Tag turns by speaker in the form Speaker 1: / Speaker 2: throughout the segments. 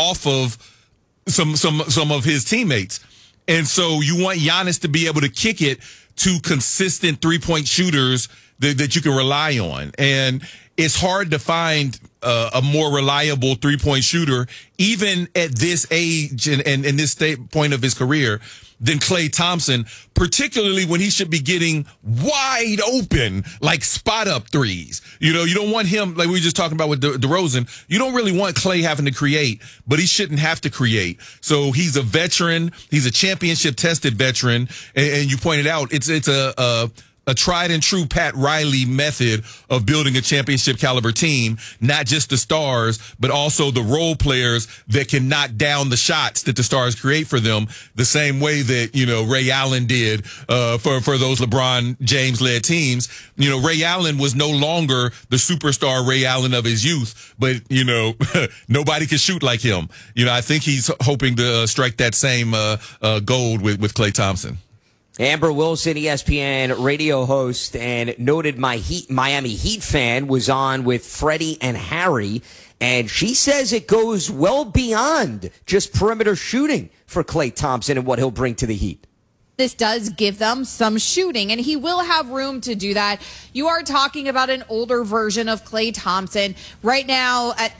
Speaker 1: off of some of his teammates. And so you want Giannis to be able to kick it to consistent 3-point shooters that you can rely on. And it's hard to find a more reliable 3-point shooter, even at this age and this point of his career, than Klay Thompson, particularly when he should be getting wide open, like spot up threes. You don't want him, like we were just talking about with DeRozan, you don't really want Klay having to create, but he shouldn't have to create. So he's a veteran. He's a championship tested veteran. And you pointed out, it's a tried and true Pat Riley method of building a championship caliber team, not just the stars, but also the role players that can knock down the shots that the stars create for them, the same way that, Ray Allen did, for those LeBron James led teams. Ray Allen was no longer the superstar Ray Allen of his youth, but, nobody can shoot like him. I think he's hoping to strike that same, gold with Klay Thompson.
Speaker 2: Amber Wilson, ESPN radio host and noted Miami Heat fan, was on with Freddie and Harry, and she says it goes well beyond just perimeter shooting for Klay Thompson and what he'll bring to the Heat.
Speaker 3: This does give them some shooting, and he will have room to do that. You are talking about an older version of Klay Thompson. Right now at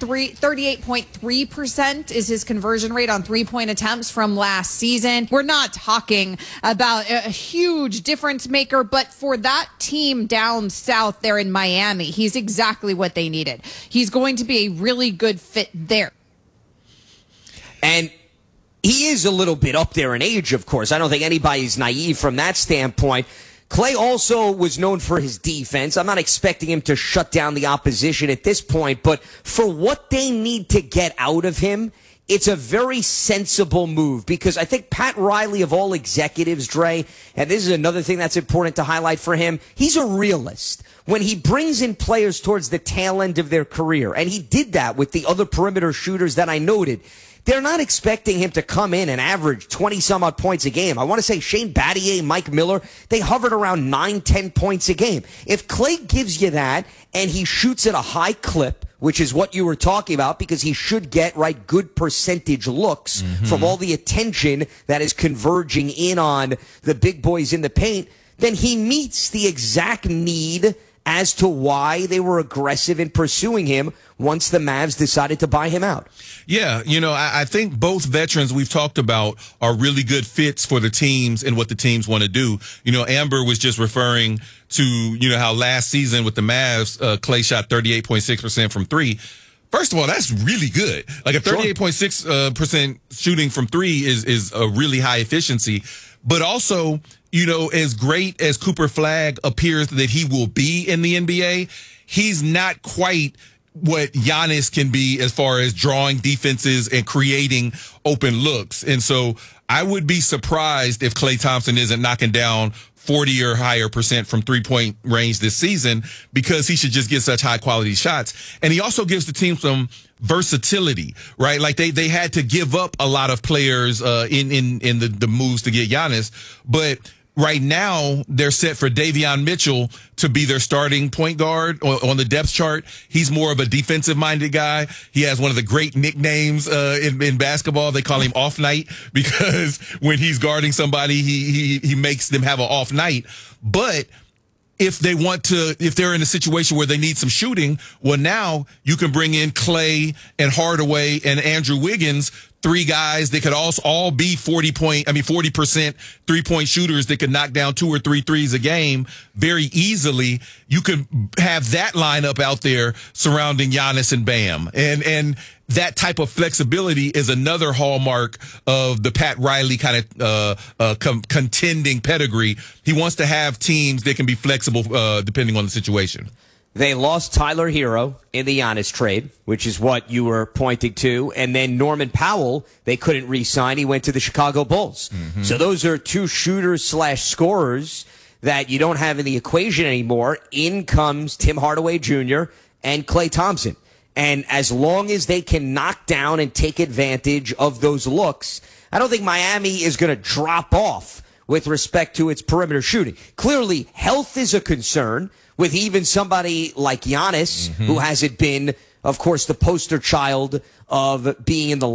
Speaker 3: 38.3% is his conversion rate on three-point attempts from last season. We're not talking about a huge difference maker, but for that team down south there in Miami, he's exactly what they needed. He's going to be a really good fit there.
Speaker 2: And he is a little bit up there in age, of course. I don't think anybody's naive from that standpoint. Klay also was known for his defense. I'm not expecting him to shut down the opposition at this point, but for what they need to get out of him, it's a very sensible move, because I think Pat Riley, of all executives, Dre, and this is another thing that's important to highlight for him, he's a realist. When he brings in players towards the tail end of their career, and he did that with the other perimeter shooters that I noted, they're not expecting him to come in and average 20-some-odd points a game. I want to say Shane Battier, Mike Miller, they hovered around 9-10 points a game. If Klay gives you that and he shoots at a high clip, which is what you were talking about, because he should get good percentage looks from all the attention that is converging in on the big boys in the paint, then he meets the exact need as to why they were aggressive in pursuing him once the Mavs decided to buy him out.
Speaker 1: Yeah, I think both veterans we've talked about are really good fits for the teams and what the teams want to do. Amber was just referring to, how last season with the Mavs, Klay shot 38.6% from three. First of all, that's really good. Like a 38.6% shooting from three is a really high efficiency. But also, as great as Cooper Flagg appears that he will be in the NBA, he's not quite what Giannis can be as far as drawing defenses and creating open looks. And so I would be surprised if Klay Thompson isn't knocking down 40 or higher percent from 3-point range this season, because he should just get such high quality shots. And he also gives the team some versatility, right? Like they had to give up a lot of players in the moves to get Giannis, but right now they're set for Davion Mitchell to be their starting point guard on the depth chart. He's more of a defensive minded guy. He has one of the great nicknames in basketball. They call him Off Night, because when he's guarding somebody, he makes them have an off night. But if they're in a situation where they need some shooting, well, now you can bring in Klay and Hardaway and Andrew Wiggins, three guys that could also all be 40% 3-point shooters that could knock down 2 or 3 threes a game very easily. You could have that lineup out there surrounding Giannis and Bam. And that type of flexibility is another hallmark of the Pat Riley kind of contending pedigree. He wants to have teams that can be flexible depending on the situation.
Speaker 2: They lost Tyler Hero in the Giannis trade, which is what you were pointing to. And then Norman Powell, they couldn't re-sign. He went to the Chicago Bulls. So those are two shooters/scorers that you don't have in the equation anymore. In comes Tim Hardaway Jr. and Klay Thompson. And as long as they can knock down and take advantage of those looks, I don't think Miami is going to drop off with respect to its perimeter shooting. Clearly, health is a concern with even somebody like Giannis, who hasn't been, of course, the poster child of being in the